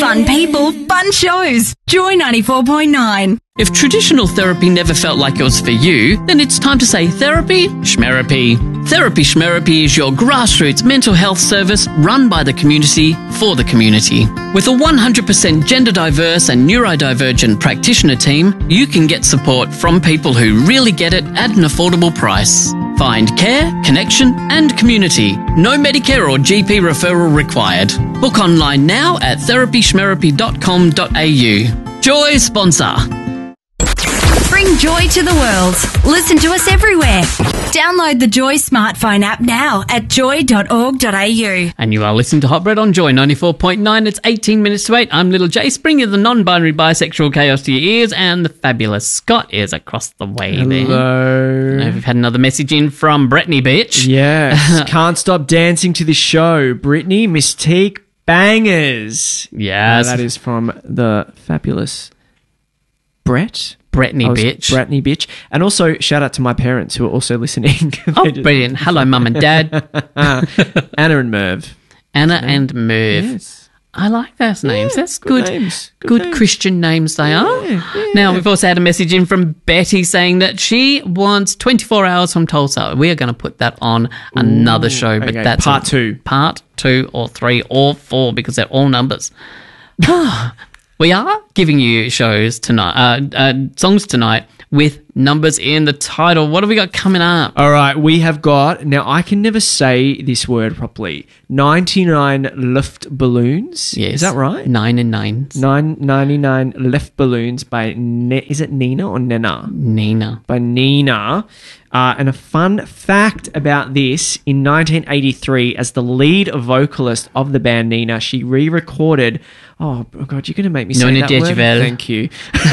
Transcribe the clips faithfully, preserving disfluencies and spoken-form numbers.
Fun people, fun shows. Joy ninety-four point nine. If traditional therapy never felt like it was for you, then it's time to say therapy schmerapy. Therapy Schmerapy is your grassroots mental health service run by the community for the community. With a one hundred percent gender diverse and neurodivergent practitioner team, you can get support from people who really get it at an affordable price. Find care, connection and community. No Medicare or G P referral required. Book online now at therapy schmerapy dot com dot a u. Joy sponsor. Bring joy to the world. Listen to us everywhere. Download the Joy smartphone app now at joy dot org dot a u. And you are listening to Hot Bread on Joy ninety-four point nine. It's eighteen minutes to eight. I'm Little J, bringing the non-binary bisexual chaos to your ears, and the fabulous Scott is across the way there. Hello. Now, we've had another message in from Brittany, bitch. Yes. Can't stop dancing to this show. Brittany, Mystique, bangers. Yes. Uh, that is from the fabulous Brett. Brittany, I was- bitch. Brittany, bitch. And also, shout out to my parents who are also listening. Oh, They just- brilliant. Hello, Mum and Dad. Anna and Merv. Anna and Merv. Yes. I like those names. Yeah, That's good good. names. Good Good names. Christian names they are. yeah. Now, we've also had a message in from Betty saying that she wants twenty-four hours from Tulsa. We are going to put that on another show, but okay, that's part a- two. Part two or three or four, because they're all numbers. We are giving you shows tonight, uh, uh, songs tonight with numbers in the title. What have we got coming up? All right, we have got, now I can never say this word properly, ninety-nine Luftballons. Yes. Is that right? Nine and nines. Nine, ninety-nine Luftballons by, ne- is it Nina or Nena? Nina. By Nina. Uh, and a fun fact about this, in nineteen eighty-three, as the lead vocalist of the band Nina, she re-recorded, oh, oh God, you're going to make me say Nona that word? Decibel. Thank you.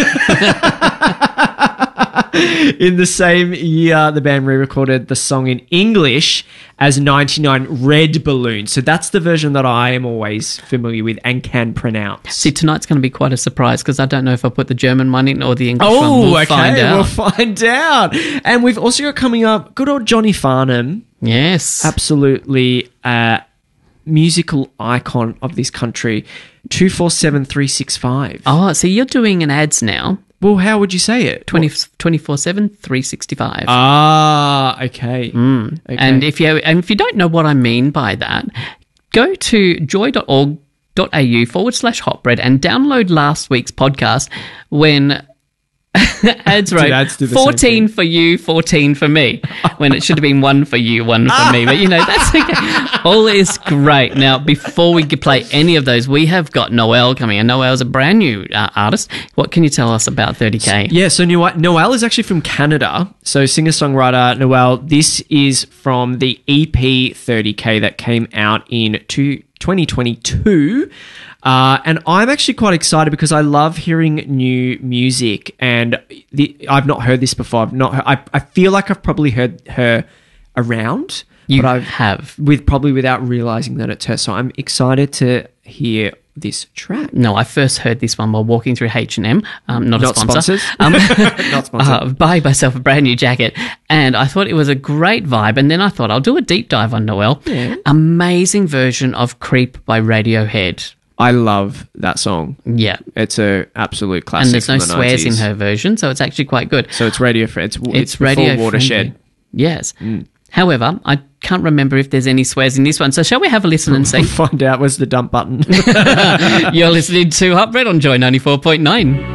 In the same year, the band re-recorded the song in English as ninety-nine Red Balloons. So that's the version that I am always familiar with and can pronounce. See, tonight's going to be quite a surprise because I don't know if I put the German one in or the English one. Oh, We'll okay. find out. We'll find out. And we've also got coming up good old Johnny Farnham. Yes. Absolutely a musical icon of this country. two four seven three six five. Oh, so you're doing an ads now. Well, how would you say it? twenty, twenty-four seven, three sixty-five. Ah, okay. Mm. okay. And if you and if you don't know what I mean by that, go to joy dot org dot a u forward slash hotbread and download last week's podcast when ads wrote ads do the same fourteen for you, fourteen for me, when it should have been one for you, one for me. But, you know, that's okay. All is great. Now, before we could play any of those, we have got Noel coming in. Noel's a brand new uh, artist. What can you tell us about thirty K? Yeah, so Noel, Noel is actually from Canada. So singer-songwriter Noel, this is from the E P thirty K that came out in two, twenty twenty-two. Uh, and I'm actually quite excited because I love hearing new music, and the, I've not heard this before. I've not. Heard, I I feel like I've probably heard her around, You but I've have. with probably without realizing that it's her. So I'm excited to hear this track. No, I first heard this one while walking through H and M. Um, not, Not a sponsor. sponsors. Um, Not sponsored. uh, buy myself a brand new jacket, and I thought it was a great vibe. And then I thought I'll do a deep dive on Noel. Yeah. Amazing version of "Creep" by Radiohead. I love that song. Yeah, It's a absolute classic. and there's no from the swears nineties. in her version, so it's actually quite good. So it's radio friendly. It's, It's, it's radio radio watershed. friendly. Yes. However, I can't remember if there's any swears in this one. So shall we have a listen and see? Find out where's the dump button. You're listening to Hot Bread on Joy ninety-four point nine.